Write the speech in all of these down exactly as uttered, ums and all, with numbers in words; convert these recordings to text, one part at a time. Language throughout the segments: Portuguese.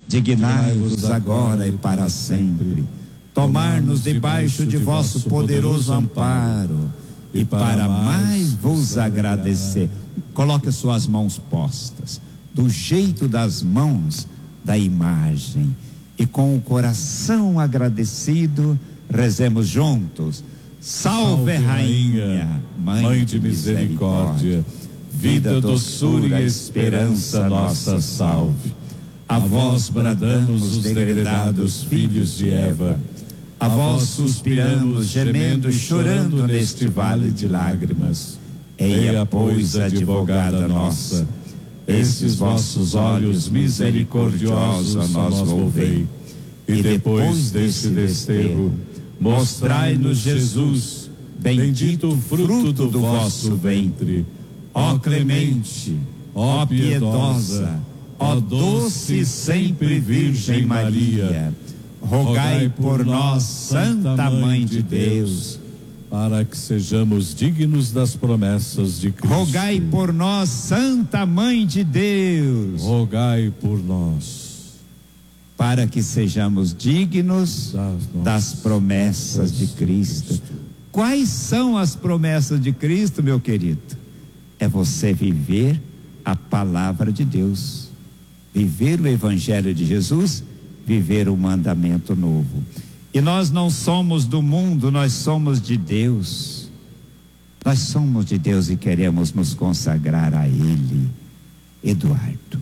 dignai-vos agora e para sempre, tomar-nos debaixo de vosso poderoso amparo, e para mais vos agradecer. Coloque suas mãos postas, do jeito das mãos da imagem, e com o coração agradecido, rezemos juntos. Salve, Rainha, Mãe, Mãe de misericórdia, vida, doçura e esperança nossa, salve. A vós bradamos os degredados filhos de Eva, a vós suspiramos, gemendo e chorando neste vale de lágrimas. Eia, pois, advogada nossa, esses vossos olhos misericordiosos a nós volvei, e depois desse desterro, mostrai-nos Jesus, bendito o fruto do vosso ventre. Ó clemente, ó piedosa, ó doce sempre Virgem Maria, rogai por nós, Santa Mãe de Deus, para que sejamos dignos das promessas de Cristo. Rogai por nós, Santa Mãe de Deus, rogai por nós, para que sejamos dignos das, das promessas de Cristo. Quais são as promessas de Cristo, meu querido? É você viver a palavra de Deus, viver o Evangelho de Jesus, viver o mandamento novo. E nós não somos do mundo, nós somos de Deus. Nós somos de Deus e queremos nos consagrar a Ele. Eduardo.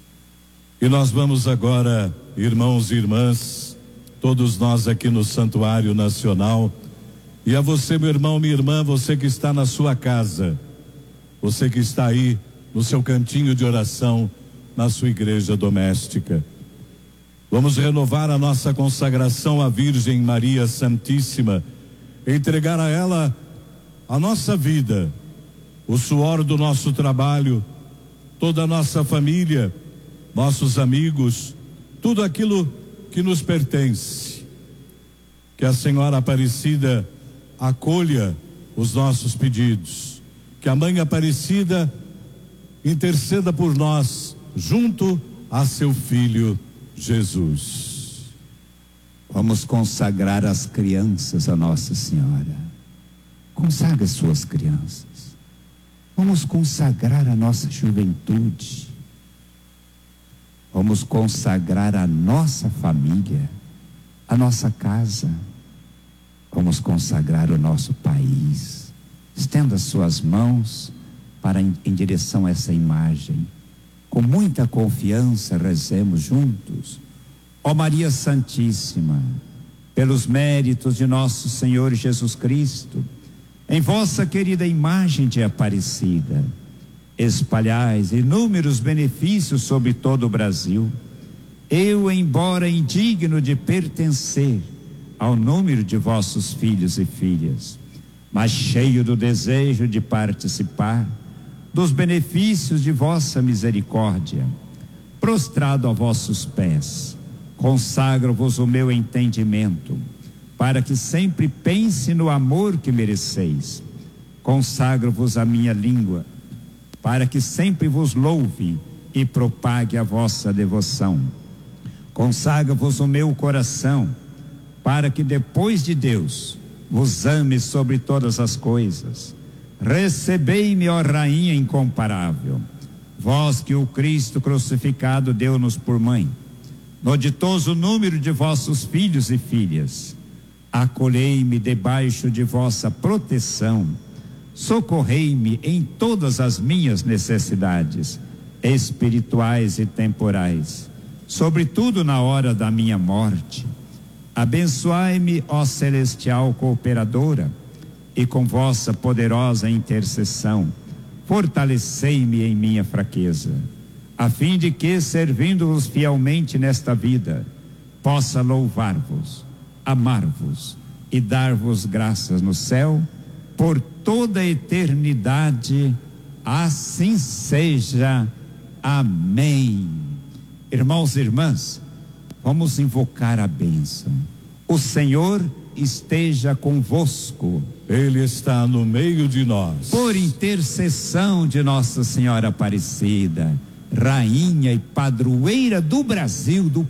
E nós vamos agora, irmãos e irmãs, todos nós aqui no Santuário Nacional, e a você, meu irmão, minha irmã, você que está na sua casa, você que está aí no seu cantinho de oração, na sua igreja doméstica. Vamos renovar a nossa consagração à Virgem Maria Santíssima, entregar a ela a nossa vida, o suor do nosso trabalho, toda a nossa família, nossos amigos, tudo aquilo que nos pertence. Que a Senhora Aparecida acolha os nossos pedidos, que a Mãe Aparecida interceda por nós, junto a seu Filho Jesus. Vamos consagrar as crianças a Nossa Senhora. Consagre suas crianças. Vamos consagrar a nossa juventude. Vamos consagrar a nossa família, a nossa casa. Vamos consagrar o nosso país. Estenda suas mãos para em, em direção a essa imagem. Com muita confiança rezemos juntos. Ó Maria Santíssima, pelos méritos de nosso Senhor Jesus Cristo, em vossa querida imagem de Aparecida, espalhais inúmeros benefícios sobre todo o Brasil. Eu, embora indigno de pertencer ao número de vossos filhos e filhas, mas cheio do desejo de participar dos benefícios de vossa misericórdia, prostrado a vossos pés, consagro-vos o meu entendimento, para que sempre pense no amor que mereceis. Consagro-vos a minha língua, para que sempre vos louve e propague a vossa devoção. Consagro-vos o meu coração, para que depois de Deus vos ame sobre todas as coisas. Recebei-me, ó Rainha incomparável, vós que o Cristo crucificado deu-nos por mãe, no ditoso número de vossos filhos e filhas. Acolhei-me debaixo de vossa proteção, socorrei-me em todas as minhas necessidades, espirituais e temporais, sobretudo na hora da minha morte. Abençoai-me, ó celestial cooperadora, e com vossa poderosa intercessão, fortalecei-me em minha fraqueza, a fim de que, servindo-vos fielmente nesta vida, possa louvar-vos, amar-vos e dar-vos graças no céu, por toda a eternidade. Assim seja. Amém. Irmãos e irmãs, vamos invocar a bênção. O Senhor esteja convosco. Ele está no meio de nós. Por intercessão de Nossa Senhora Aparecida, Rainha e Padroeira do Brasil, do